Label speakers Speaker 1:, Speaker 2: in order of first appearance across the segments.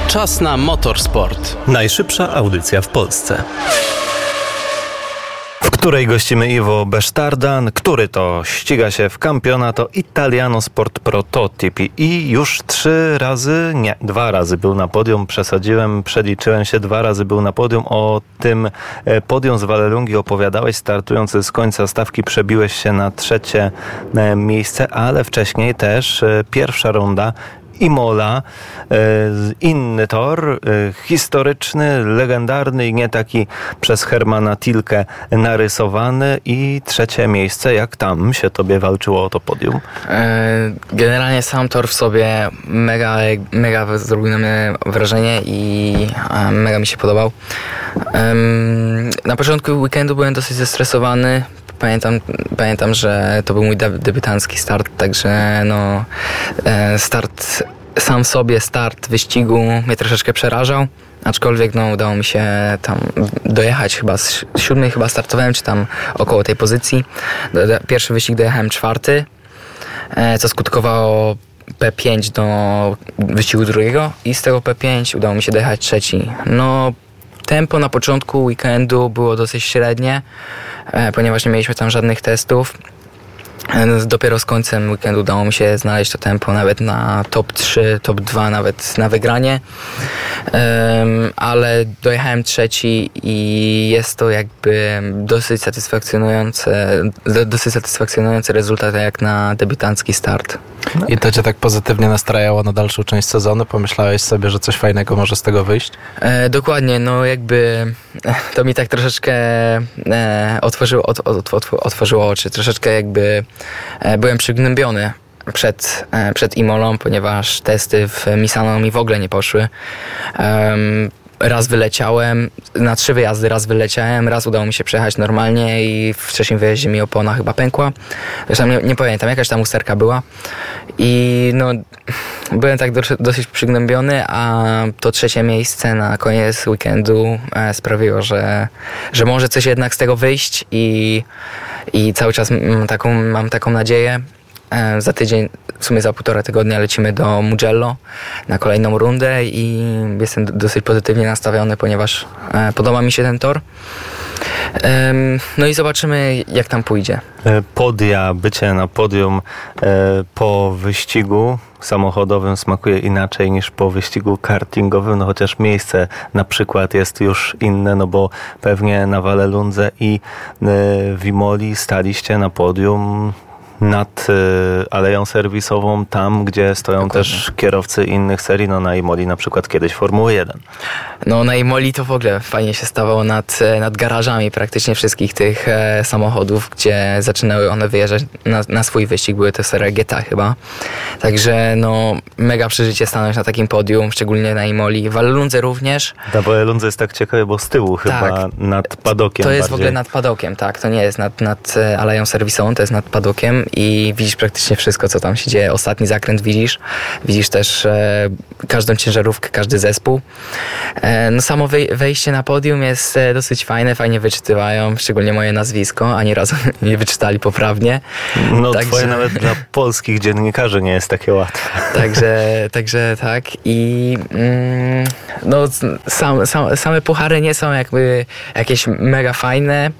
Speaker 1: Czas na motorsport.
Speaker 2: Najszybsza audycja w Polsce, w której gościmy Ivo Besztárdan, który to ściga się w Campionato Italiano Sport Prototipi i już 2 razy był na podium, przeliczyłem się, 2 razy był na podium. O tym podium z Vallelungi opowiadałeś, startując z końca stawki przebiłeś się na 3. miejsce, ale wcześniej też pierwsza runda Imola, inny tor, historyczny, legendarny i nie taki przez Hermana Tilke narysowany, i 3. miejsce. Jak tam się tobie walczyło o to podium?
Speaker 3: Generalnie sam tor w sobie mega zrobił na mnie wrażenie i mega mi się podobał. Na początku weekendu byłem dosyć zestresowany. Pamiętam, że to był mój debiutancki start, także start wyścigu mnie troszeczkę przerażał, aczkolwiek udało mi się tam dojechać, chyba z 7. startowałem, czy tam około tej pozycji. Pierwszy wyścig dojechałem 4, co skutkowało P5 do wyścigu 2 i z tego P5 udało mi się dojechać 3. Tempo na początku weekendu było dosyć średnie, ponieważ nie mieliśmy tam żadnych testów. Dopiero z końcem weekendu udało mi się znaleźć to tempo nawet na top 3, top 2, nawet na wygranie. Ale dojechałem 3 i jest to jakby dosyć satysfakcjonujący rezultat jak na debiutancki start.
Speaker 4: I to cię tak pozytywnie nastrajało na dalszą część sezonu? Pomyślałeś sobie, że coś fajnego może z tego wyjść?
Speaker 3: Dokładnie, jakby to mi tak troszeczkę otworzyło oczy. Troszeczkę jakby byłem przygnębiony przed Imolą, ponieważ testy w Misano mi w ogóle nie poszły. Raz wyleciałem, na 3 wyjazdy raz wyleciałem, raz udało mi się przejechać normalnie i w trzecim wyjeździe mi opona chyba pękła. Zresztą nie pamiętam, jakaś tam usterka była i byłem tak dosyć przygnębiony, a to 3. miejsce na koniec weekendu sprawiło, że może coś jednak z tego wyjść i cały czas mam taką nadzieję. Za tydzień, w sumie za 1,5 tygodnia lecimy do Mugello na kolejną rundę i jestem dosyć pozytywnie nastawiony, ponieważ podoba mi się ten tor. I zobaczymy, jak tam pójdzie.
Speaker 2: Bycie na podium po wyścigu samochodowym smakuje inaczej niż po wyścigu kartingowym, chociaż miejsce na przykład jest już inne, bo pewnie na Vallelundze i w Imoli staliście na podium nad aleją serwisową, tam gdzie stoją Dokładnie. Też kierowcy innych serii, na Imoli na przykład kiedyś Formuły 1.
Speaker 3: Na Imoli to w ogóle fajnie się stawało nad garażami praktycznie wszystkich tych samochodów, gdzie zaczynały one wyjeżdżać na swój wyścig, były to seria GTA chyba. Także mega przeżycie stanąć na takim podium, szczególnie na Imoli. W Vallelundze również.
Speaker 2: Na Vallelundze jest tak ciekawe, bo z tyłu chyba nad padokiem.
Speaker 3: To jest
Speaker 2: bardziej.
Speaker 3: W ogóle nad padokiem, tak. To nie jest nad aleją serwisową, to jest nad padokiem i widzisz praktycznie wszystko, co tam się dzieje. Ostatni zakręt widzisz też każdą ciężarówkę, każdy zespół. Samo wejście na podium jest dosyć fajnie wyczytywają, szczególnie moje nazwisko, ani razu nie wyczytali poprawnie.
Speaker 2: Twoje nawet dla polskich dziennikarzy nie jest takie łatwe.
Speaker 3: Także tak i same puchary nie są jakby jakieś mega fajne.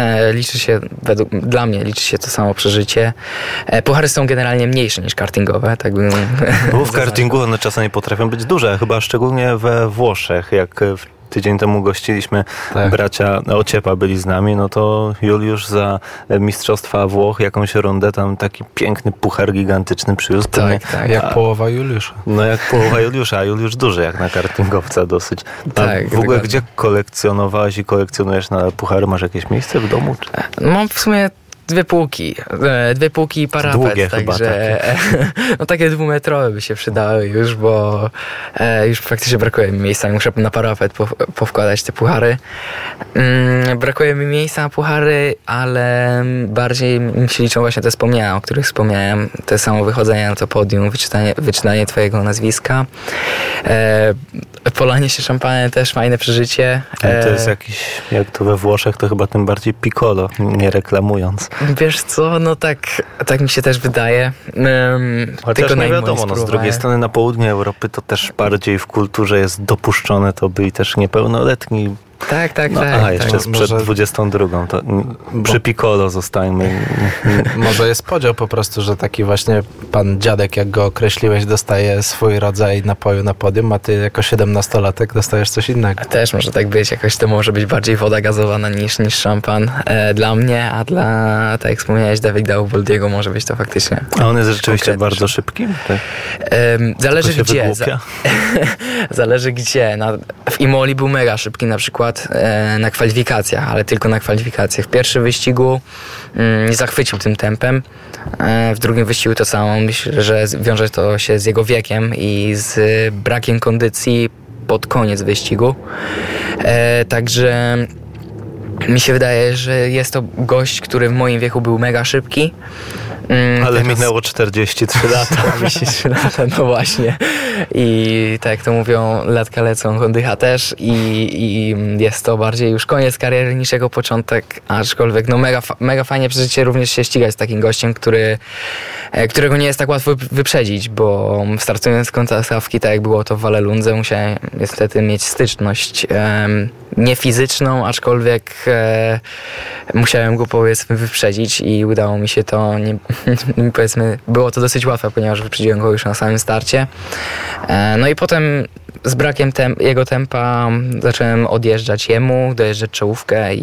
Speaker 3: Dla mnie liczy się to samo przeżycie. Puchary są generalnie mniejsze niż kartingowe. Tak bym
Speaker 2: Bo w kartingu one czasami potrafią być duże, chyba szczególnie we Włoszech, jak tydzień temu gościliśmy bracia Ociepa, byli z nami, to Juliusz za Mistrzostwa Włoch jakąś rundę tam taki piękny puchar gigantyczny przywiózł.
Speaker 4: Tak, jak połowa Juliusza.
Speaker 2: Jak połowa Juliusza, a Juliusz duży jak na kartingowca dosyć. W ogóle gdzie kolekcjonowałeś i kolekcjonujesz na puchary? Masz jakieś miejsce w domu?
Speaker 3: Mam w sumie 2 półki i parapet.
Speaker 2: Długie
Speaker 3: także takie 2-metrowe by się przydały już, bo już praktycznie brakuje mi miejsca. Muszę na parapet powkładać te puchary. Brakuje mi miejsca na puchary, ale bardziej mi się liczą właśnie te wspomnienia, o których wspomniałem. To samo wychodzenie na to podium, wyczytanie twojego nazwiska. Polanie się szampanem też fajne przeżycie.
Speaker 2: To jest jakiś, jak to we Włoszech, to chyba tym bardziej piccolo, nie reklamując.
Speaker 3: Wiesz co, no tak mi się też wydaje.
Speaker 2: Chociaż
Speaker 3: tylko
Speaker 2: nie wiadomo, no z drugiej strony na południu Europy to też bardziej w kulturze jest dopuszczone to byli też niepełnoletni.
Speaker 3: Tak.
Speaker 2: Jeszcze jest przed 22. To przy Piccolo zostańmy.
Speaker 4: Może jest podział po prostu, że taki właśnie pan dziadek, jak go określiłeś, dostaje swój rodzaj napoju na podium, a ty jako 17-latek dostajesz coś innego.
Speaker 3: Też może tak być, jakoś to może być bardziej woda gazowana niż szampan dla mnie, a dla, tak jak wspomniałeś, Davida Uboldiego może być to faktycznie.
Speaker 2: A on jest rzeczywiście bardzo szybki? Tak.
Speaker 3: Zależy gdzie. Zależy gdzie. W Imoli był mega szybki na przykład na kwalifikacjach, ale tylko na kwalifikacjach. W pierwszym wyścigu nie zachwycił tym tempem. W drugim wyścigu to samo. Myślę, że wiąże to się z jego wiekiem i z brakiem kondycji pod koniec wyścigu. Także mi się wydaje, że jest to gość, który w moim wieku był mega szybki.
Speaker 2: Ale teraz minęło 43 lata.
Speaker 3: 43 lata, no właśnie. I tak jak to mówią, latka lecą, kondycha też i jest to bardziej już koniec kariery niż jego początek, aczkolwiek no mega fajnie przeżycie również się ścigać z takim gościem, którego nie jest tak łatwo wyprzedzić, bo startując z końca stawki, tak jak było to w Vallelundze, musiałem niestety mieć styczność nie fizyczną, aczkolwiek musiałem go powiedzmy wyprzedzić i udało mi się to, powiedzmy, było to dosyć łatwe, ponieważ wyprzedziłem go już na samym starcie. No i potem z brakiem jego tempa zacząłem odjeżdżać jemu, dojeżdżać czołówkę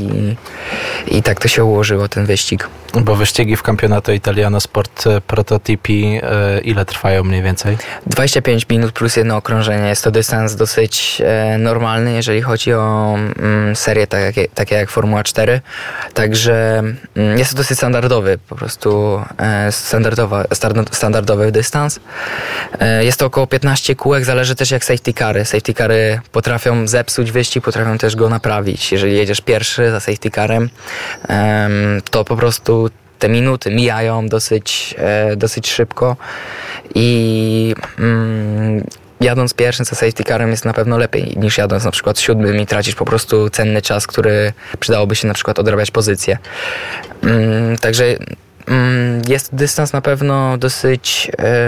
Speaker 3: i tak to się ułożyło, ten wyścig.
Speaker 4: Bo wyścigi w Campionato Italiano Sport Prototipi ile trwają mniej więcej?
Speaker 3: 25 minut plus jedno okrążenie. Jest to dystans dosyć normalny, jeżeli chodzi o serię takie jak Formuła 4. Także jest to dosyć standardowy, po prostu standardowy dystans. Jest to około 15 kółek, zależy też jak safety cary. Safety cary potrafią zepsuć wyścig, potrafią też go naprawić. Jeżeli jedziesz pierwszy za safety carem, to po prostu te minuty mijają dosyć szybko i jadąc pierwszym za safety carem jest na pewno lepiej niż jadąc na przykład 7 i tracisz po prostu cenny czas, który przydałoby się na przykład odrabiać pozycję. Także jest dystans na pewno dosyć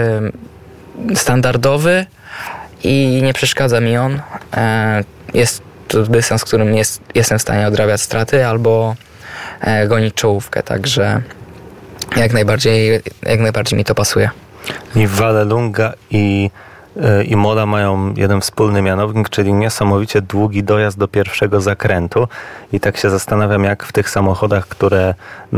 Speaker 3: standardowy i nie przeszkadza mi on. Jest to dystans, w którym jestem w stanie odrabiać straty albo gonić czołówkę, także jak najbardziej mi to pasuje.
Speaker 2: I Vallelunga i Imola mają jeden wspólny mianownik, czyli niesamowicie długi dojazd do pierwszego zakrętu i tak się zastanawiam, jak w tych samochodach, które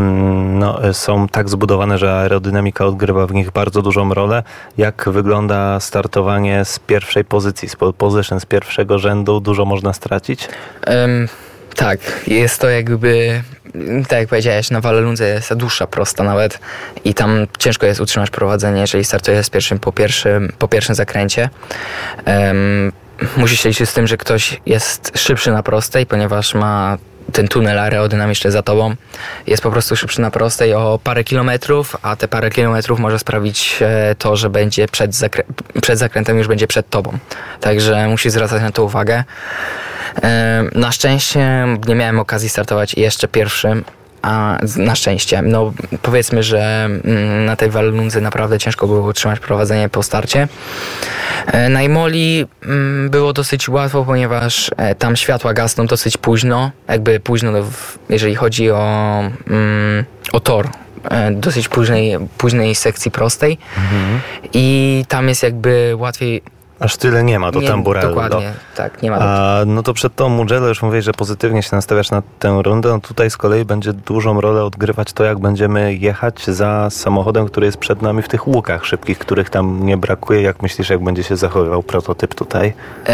Speaker 2: są tak zbudowane, że aerodynamika odgrywa w nich bardzo dużą rolę, jak wygląda startowanie z pierwszej pozycji, z pole position, z pierwszego rzędu, dużo można stracić?
Speaker 3: Tak, jest to jakby, tak jak powiedziałeś, na Vallelundze jest dłuższa prosta nawet i tam ciężko jest utrzymać prowadzenie, jeżeli startujesz po pierwszym zakręcie. Musisz się liczyć z tym, że ktoś jest szybszy na prostej, ponieważ ma ten tunel aerodynamiczny za tobą. Jest po prostu szybszy na prostej o parę kilometrów, a te parę kilometrów może sprawić to, że będzie przed zakrętem już będzie przed tobą. Także musisz zwracać na to uwagę. Na szczęście nie miałem okazji startować jeszcze pierwszym, a na szczęście. No powiedzmy, że na tej Vallelundze naprawdę ciężko było utrzymać prowadzenie po starcie. Na Imoli było dosyć łatwo, ponieważ tam światła gasną dosyć późno, jeżeli chodzi o tor. Dosyć późnej sekcji prostej i tam jest jakby łatwiej.
Speaker 2: Aż tyle nie ma do Tamburello.
Speaker 3: Dokładnie, tak, nie ma.
Speaker 2: No to przed tą Mugello już mówiłeś, że pozytywnie się nastawiasz na tę rundę. No tutaj z kolei będzie dużą rolę odgrywać to, jak będziemy jechać za samochodem, który jest przed nami w tych łukach szybkich, których tam nie brakuje. Jak myślisz, jak będzie się zachowywał prototyp tutaj?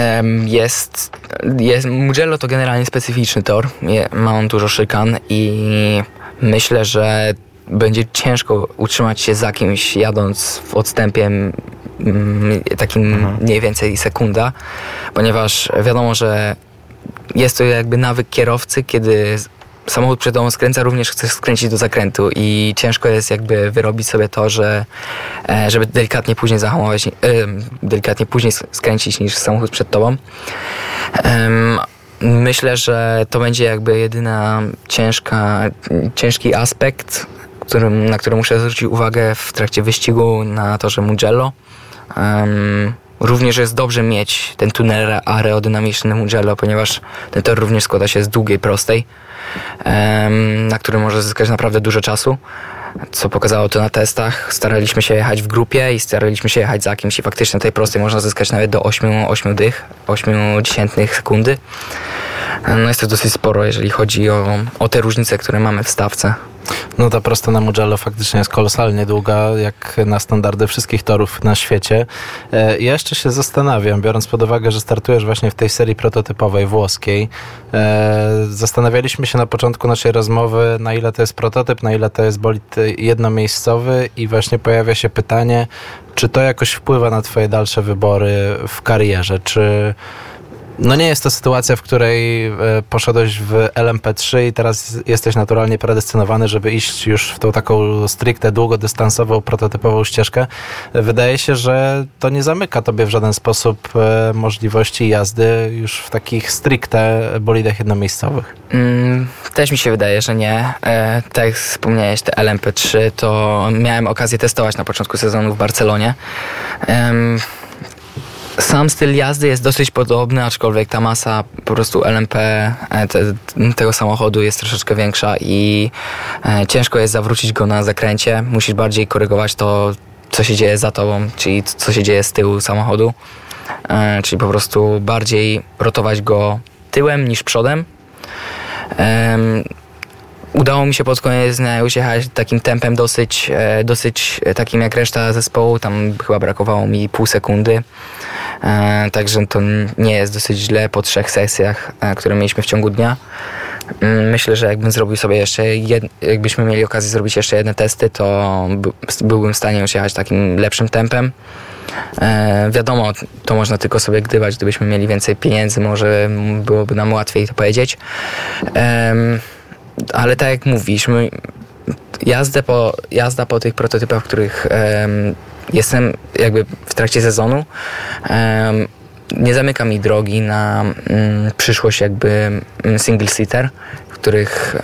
Speaker 3: Mugello to generalnie specyficzny tor. Ma on dużo szykan i myślę, że będzie ciężko utrzymać się za kimś jadąc w odstępie takim mniej więcej sekunda, ponieważ wiadomo, że jest to jakby nawyk kierowcy, kiedy samochód przed tobą skręca, również chcesz skręcić do zakrętu i ciężko jest jakby wyrobić sobie to, żeby delikatnie później delikatnie później skręcić niż samochód przed tobą. Myślę, że to będzie jakby jedyna ciężki aspekt, na który muszę zwrócić uwagę w trakcie wyścigu na torze Mugello. Również jest dobrze mieć ten tunel aerodynamiczny na Mugello, ponieważ ten tor również składa się z długiej, prostej, na którym można zyskać naprawdę dużo czasu, co pokazało to na testach. Staraliśmy się jechać w grupie i staraliśmy się jechać za kimś i faktycznie na tej prostej można zyskać nawet do 8 dziesiętnych sekundy. No jest to dosyć sporo, jeżeli chodzi o te różnice, które mamy w stawce.
Speaker 4: No ta prosta na Mugello faktycznie jest kolosalnie długa, jak na standardy wszystkich torów na świecie. Ja jeszcze się zastanawiam, biorąc pod uwagę, że startujesz właśnie w tej serii prototypowej włoskiej. Zastanawialiśmy się na początku naszej rozmowy, na ile to jest prototyp, na ile to jest bolid jednomiejscowy i właśnie pojawia się pytanie, czy to jakoś wpływa na twoje dalsze wybory w karierze, czy... No nie jest to sytuacja, w której poszedłeś w LMP3 i teraz jesteś naturalnie predestynowany, żeby iść już w tą taką stricte długodystansową, prototypową ścieżkę. Wydaje się, że to nie zamyka tobie w żaden sposób możliwości jazdy już w takich stricte bolidach jednomiejscowych.
Speaker 3: Też mi się wydaje, że nie. Tak jak wspomniałeś, te LMP3 to miałem okazję testować na początku sezonu w Barcelonie. Sam styl jazdy jest dosyć podobny, aczkolwiek ta masa po prostu LMP tego samochodu jest troszeczkę większa i ciężko jest zawrócić go na zakręcie. Musisz bardziej korygować to, co się dzieje za tobą, czyli co się dzieje z tyłu samochodu. Czyli po prostu bardziej rotować go tyłem niż przodem. Udało mi się pod koniec dnia już jechać takim tempem dosyć takim jak reszta zespołu. Tam chyba brakowało mi pół sekundy. Także to nie jest dosyć źle po 3 sesjach, które mieliśmy w ciągu dnia. Myślę, że jakbyśmy mieli okazję zrobić jeszcze jedne testy, to byłbym w stanie już jechać takim lepszym tempem. Wiadomo, to można tylko sobie gdybać. Gdybyśmy mieli więcej pieniędzy, może byłoby nam łatwiej to powiedzieć. Ale tak jak mówisz, jazda po tych prototypach, w których jestem jakby w trakcie sezonu, nie zamyka mi drogi na przyszłość jakby single-seater, w których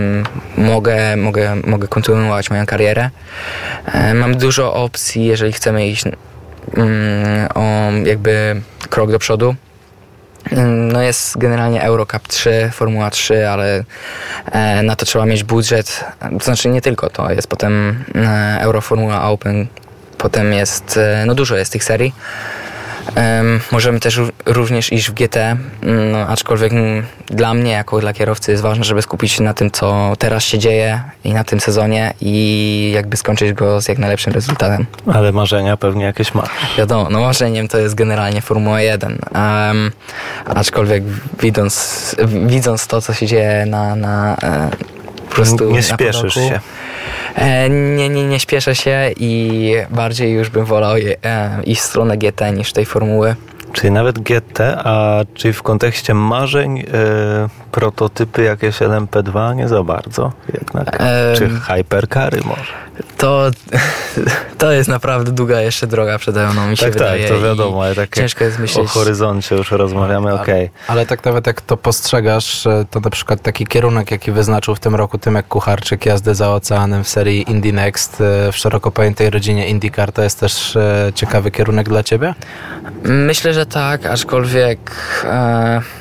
Speaker 3: mogę kontynuować moją karierę. Mam dużo opcji, jeżeli chcemy iść o jakby krok do przodu. No jest generalnie Eurocup 3, Formuła 3, ale na to trzeba mieć budżet. To znaczy nie tylko to, jest potem Euroformula Open, potem jest, no dużo jest tych serii. Możemy też również iść w GT, no, aczkolwiek dla mnie, jako dla kierowcy, jest ważne, żeby skupić się na tym, co teraz się dzieje i na tym sezonie i jakby skończyć go z jak najlepszym rezultatem.
Speaker 2: Ale marzenia pewnie jakieś masz.
Speaker 3: Wiadomo, no marzeniem to jest generalnie Formuła 1, aczkolwiek widząc to, co się dzieje po prostu
Speaker 2: nie śpieszysz się.
Speaker 3: Nie śpieszę się i bardziej już bym wolał iść w stronę GT niż tej formuły.
Speaker 2: Czyli nawet GT, a czyli w kontekście marzeń prototypy jakieś LMP2 nie za bardzo jednak. Czy hypercary może?
Speaker 3: To jest naprawdę długa jeszcze droga przede mną, mi się wydaje.
Speaker 2: Tak, to wiadomo, ale tak
Speaker 3: ciężko jest myśleć.
Speaker 2: O horyzoncie już rozmawiamy, okej.
Speaker 4: Ale tak nawet jak to postrzegasz, to na przykład taki kierunek, jaki wyznaczył w tym roku Tymek Kucharczyk, jazdę za oceanem w serii Indy Next w szeroko pojętej rodzinie IndyCar, to jest też ciekawy kierunek dla ciebie?
Speaker 3: Myślę, że tak, aczkolwiek